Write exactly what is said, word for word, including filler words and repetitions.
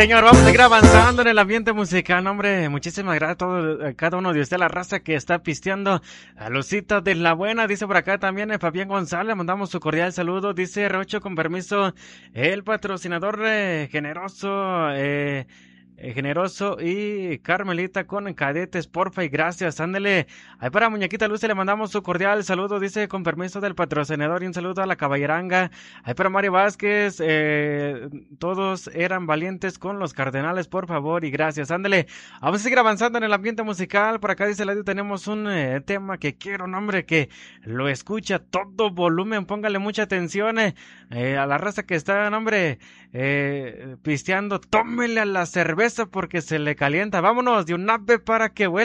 señor, vamos a seguir avanzando en el ambiente musical, hombre. Muchísimas gracias a, todo, a cada uno de ustedes, la raza que está pisteando. A Lucita de la Buena, dice por acá también eh, Fabián González, mandamos su cordial saludo. Dice Rocho, con permiso, el patrocinador eh, generoso, eh, eh, generoso y Carmelita con cadetes, porfa y gracias, ándele. Ahí para Muñequita Luce le mandamos su cordial saludo, dice con permiso del patrocinador y un saludo a la caballeranga. Ahí para Mario Vázquez, eh, todos eran valientes con los Cardenales, por favor y gracias, ándele. Vamos a seguir avanzando en el ambiente musical. Por acá dice Ladio, tenemos un eh, tema que quiero, un hombre que lo escucha a todo volumen, póngale mucha atención eh, eh, a la raza que está, hombre, eh, pisteando, tómele a la cerveza porque se le calienta. Vámonos de un ave para que vuelva.